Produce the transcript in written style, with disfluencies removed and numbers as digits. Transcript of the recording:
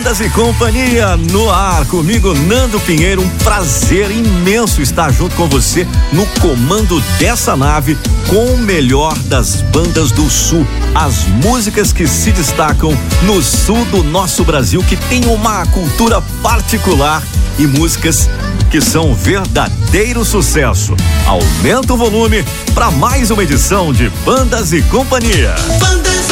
Bandas e Companhia no ar, comigo Nando Pinheiro, um prazer imenso estar junto com você no comando dessa nave com o melhor das bandas do Sul, as músicas que se destacam no sul do nosso Brasil, que tem uma cultura particular e músicas que são verdadeiro sucesso. Aumenta o volume para mais uma edição de Bandas e Companhia. Bandas